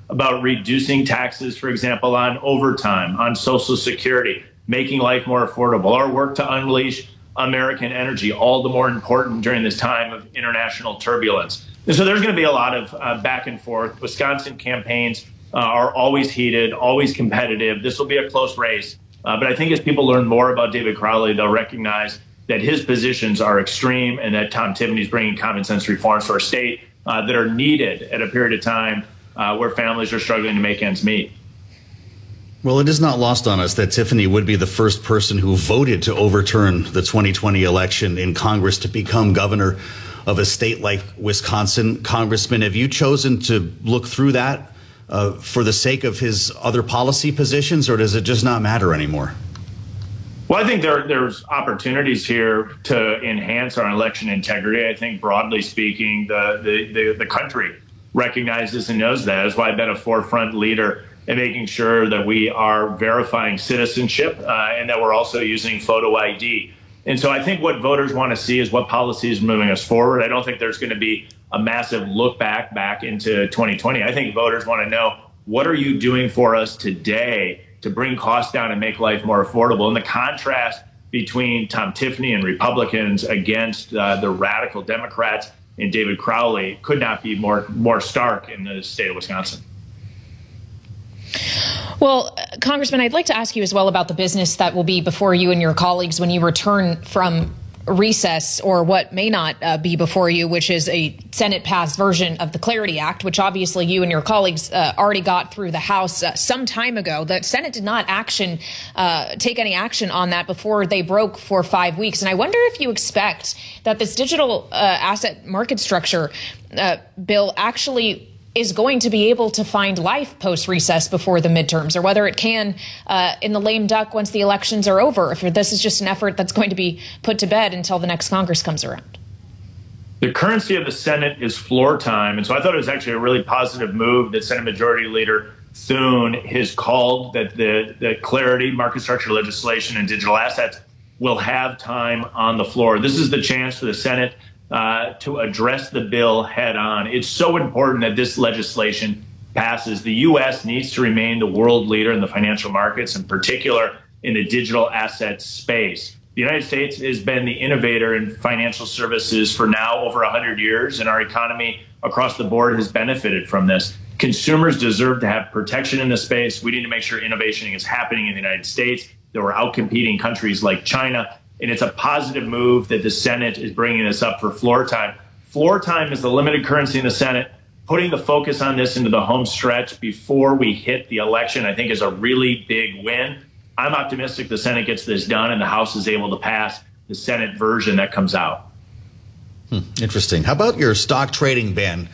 about reducing taxes, for example, on overtime, on Social Security, making life more affordable. Our work to unleash American energy, all the more important during this time of international turbulence. And so there's going to be a lot of back and forth. Wisconsin campaigns are always heated, always competitive. This will be a close race. But I think as people learn more about David Crowley, they'll recognize that his positions are extreme and that Tom Tiffany is bringing common sense reforms to our state that are needed at a period of time where families are struggling to make ends meet. Well, it is not lost on us that Tiffany would be the first person who voted to overturn the 2020 election in Congress to become governor of a state like Wisconsin. Congressman, have you chosen to look through that for the sake of his other policy positions, or does it just not matter anymore? Well, I think there's opportunities here to enhance our election integrity. I think, broadly speaking, the country recognizes and knows that. That's why I've been a forefront leader in making sure that we are verifying citizenship and that we're also using photo ID. And so I think what voters want to see is what policy is moving us forward. I don't think there's going to be a massive look back into 2020. I think voters want to know, what are you doing for us today to bring costs down and make life more affordable? And the contrast between Tom Tiffany and Republicans against the radical Democrats and David Crowley could not be more stark in the state of Wisconsin. Well, Congressman, I'd like to ask you as well about the business that will be before you and your colleagues when you return from recess, or what may not be before you, which is a Senate-passed version of the Clarity Act, which obviously you and your colleagues already got through the House some time ago. The Senate did not take any action on that before they broke for 5 weeks. And I wonder if you expect that this digital asset market structure bill actually is going to be able to find life post-recess before the midterms, or whether it can in the lame duck once the elections are over, if this is just an effort that's going to be put to bed until the next Congress comes around. The currency of the Senate is floor time, and so I thought it was actually a really positive move that Senate Majority Leader Thune has called that the Clarity, market structure legislation, and digital assets will have time on the floor. This is the chance for the Senate to address the bill head on. It's so important that this legislation passes. The U.S. needs to remain the world leader in the financial markets, in particular in the digital asset space. The United States has been the innovator in financial services for now over 100 years, and our economy across the board has benefited from this. Consumers deserve to have protection in this space. We need to make sure innovation is happening in the United States, that we're outcompeting countries like China. And it's a positive move that the Senate is bringing this up for floor time. Floor time is the limited currency in the Senate. Putting the focus on this into the home stretch before we hit the election, I think, is a really big win. I'm optimistic the Senate gets this done and the House is able to pass the Senate version that comes out. Interesting. How about your stock trading ban?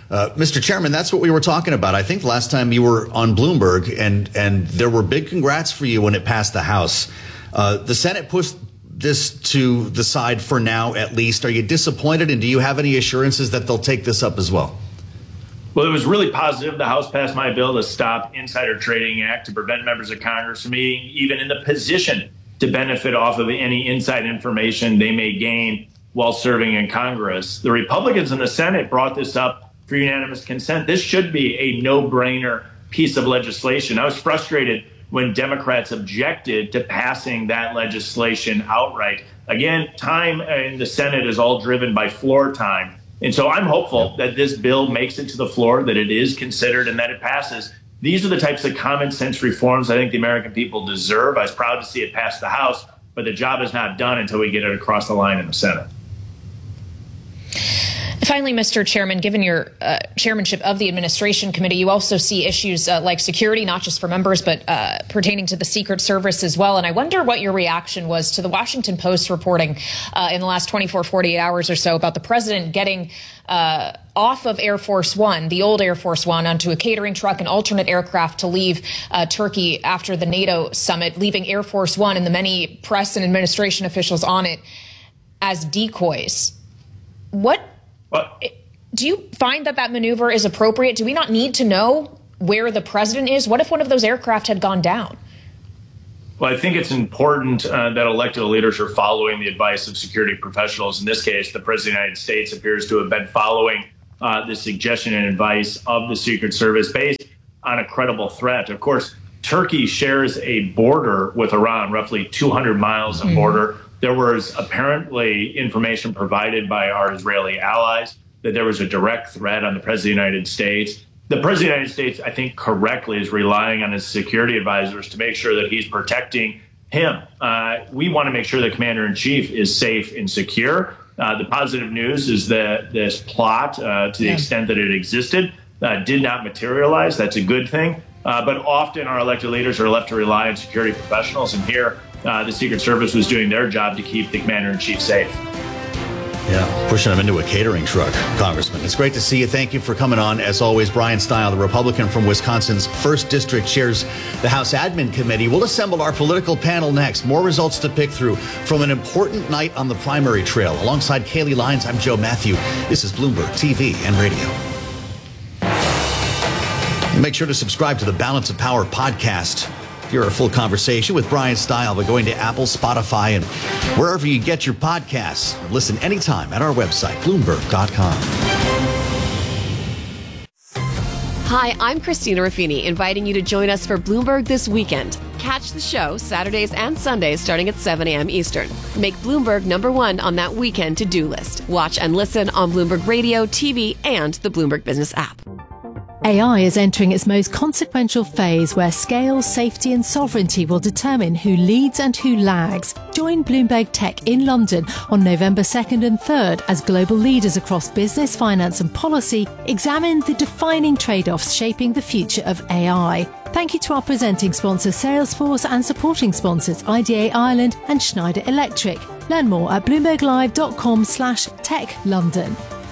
Mr. Chairman, that's what we were talking about. I think last time you were on Bloomberg, and there were big congrats for you when it passed the House. The Senate pushed this to the side for now, at least. Are you disappointed, and do you have any assurances that they'll take this up as well? Well, it was really positive. The House passed my bill to stop Insider Trading Act to prevent members of Congress from being even in the position to benefit off of any inside information they may gain while serving in Congress. The Republicans in the Senate brought this up for unanimous consent. This should be a no-brainer piece of legislation. I was frustrated when Democrats objected to passing that legislation outright. Again, time in the Senate is all driven by floor time. And so I'm hopeful that this bill makes it to the floor, that it is considered, and that it passes. These are the types of common sense reforms I think the American people deserve. I was proud to see it pass the House, but the job is not done until we get it across the line in the Senate. Finally, Mr. Chairman, given your chairmanship of the Administration Committee, you also see issues like security, not just for members, but pertaining to the Secret Service as well. And I wonder what your reaction was to the Washington Post reporting in the last 48 hours or so about the president getting off of Air Force One, the old Air Force One, onto a catering truck and alternate aircraft to leave Turkey after the NATO summit, leaving Air Force One and the many press and administration officials on it as decoys. Do you find that maneuver is appropriate? Do we not need to know where the president is? What if one of those aircraft had gone down? Well, I think it's important that elected leaders are following the advice of security professionals. In this case, the President of the United States appears to have been following the suggestion and advice of the Secret Service based on a credible threat. Of course, Turkey shares a border with Iran, roughly 200 miles of border. There was apparently information provided by our Israeli allies that there was a direct threat on the President of the United States. The President of the United States, I think correctly, is relying on his security advisors to make sure that he's protecting him. We want to make sure the Commander-in-Chief is safe and secure. The positive news is that this plot, to the extent that it existed, did not materialize. That's a good thing. But often our elected leaders are left to rely on security professionals. And here, the Secret Service was doing their job to keep the Commander-in-Chief safe. Yeah, pushing them into a catering truck, Congressman. It's great to see you. Thank you for coming on. As always, Brian Stile, the Republican from Wisconsin's 1st District, chairs the House Admin Committee. We'll assemble our political panel next. More results to pick through from an important night on the primary trail. Alongside Kaylee Lyons, I'm Joe Matthew. This is Bloomberg TV and Radio. Make sure to subscribe to the Balance of Power podcast. Hear our full conversation with Brian Stile by going to Apple, Spotify, and wherever you get your podcasts. Listen anytime at our website, Bloomberg.com. Hi, I'm Christina Ruffini, inviting you to join us for Bloomberg This Weekend. Catch the show Saturdays and Sundays starting at 7 a.m. Eastern. Make Bloomberg #1 on that weekend to-do list. Watch and listen on Bloomberg Radio, TV, and the Bloomberg Business app. AI is entering its most consequential phase where scale, safety and sovereignty will determine who leads and who lags. Join Bloomberg Tech in London on November 2nd and 3rd as global leaders across business, finance and policy examine the defining trade-offs shaping the future of AI. Thank you to our presenting sponsor Salesforce and supporting sponsors IDA Ireland and Schneider Electric. Learn more at bloomberglive.com/techlondon.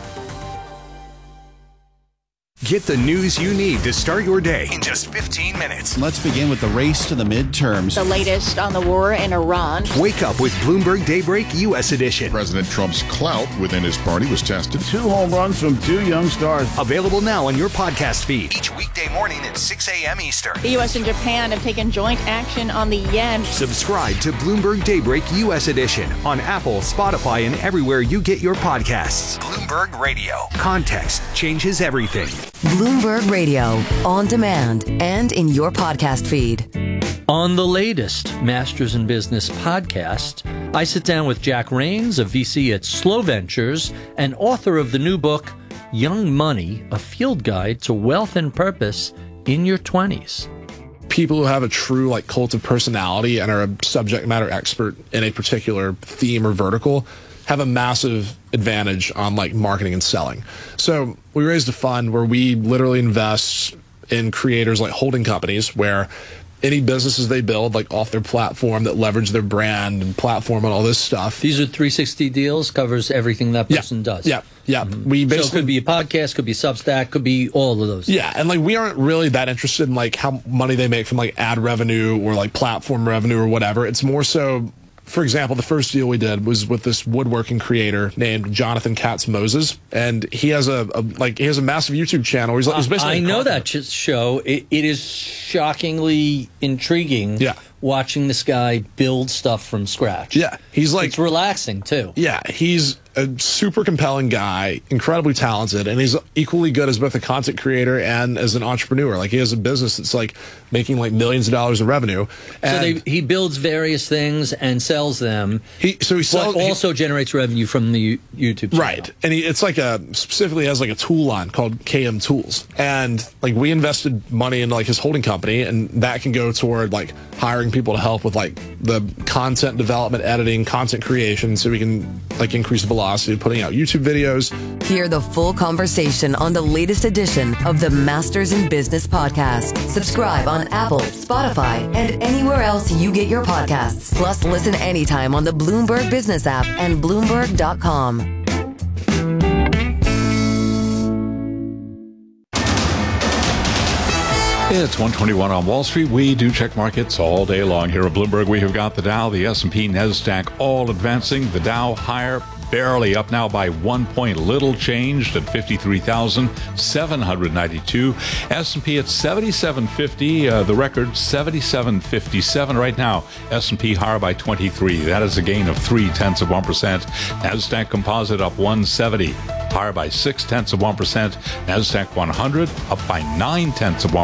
Get the news you need to start your day in just 15 minutes. Let's begin with the race to the midterms. The latest on the war in Iran. Wake up with Bloomberg Daybreak U.S. Edition. President Trump's clout within his party was tested. 2 home runs from 2 young stars. Available now on your podcast feed. Each weekday morning at 6 a.m. Eastern. The U.S. and Japan have taken joint action on the yen. Subscribe to Bloomberg Daybreak U.S. Edition on Apple, Spotify, and everywhere you get your podcasts. Bloomberg Radio. Context changes everything. Bloomberg Radio, on demand and in your podcast feed. On the latest Masters in Business podcast, I sit down with Jack Rains, a VC at Slow Ventures and author of the new book, Young Money, A Field Guide to Wealth and Purpose in Your 20s. People who have a true cult of personality and are a subject matter expert in a particular theme or vertical have a massive advantage on marketing and selling. So we raised a fund where we literally invest in creators like holding companies where any businesses they build off their platform that leverage their brand and platform and all this stuff. These are 360 deals, covers everything that person does. Yeah. Mm-hmm. We basically, so it could be a podcast, could be Substack, could be all of those. Yeah, and we aren't really that interested in how money they make from ad revenue or platform revenue or whatever. It's more so, for example, the first deal we did was with this woodworking creator named Jonathan Katz Moses, and he has a massive YouTube channel. He's basically I know that show. It is shockingly intriguing. Yeah. Watching this guy build stuff from scratch. Yeah, it's relaxing too. Yeah, he's a super compelling guy, incredibly talented, and he's equally good as both a content creator and as an entrepreneur. He has a business that's making millions of dollars in revenue. And so he builds various things and sells them. He also generates revenue from the YouTube channel. Right, and it's specifically has a tool line called KM Tools, and we invested money into his holding company, and that can go toward hiring people to help with the content development, editing, content creation, so we can increase velocity of putting out YouTube videos. Hear the full conversation on the latest edition of the Masters in Business podcast. Subscribe on Apple, Spotify, and anywhere else you get your podcasts. Plus, listen anytime on the Bloomberg Business app and Bloomberg.com. It's 1:21 on Wall Street. We do check markets all day long here at Bloomberg. We have got the Dow, the S&P, NASDAQ all advancing. The Dow higher, barely up now by 1 point, little changed at 53,792. S&P at 7750, the record 7757 right now. S&P higher by 23. That is a gain of 0.3%. NASDAQ Composite up 170. Higher by 0.6%. NASDAQ 100 up by 0.9%.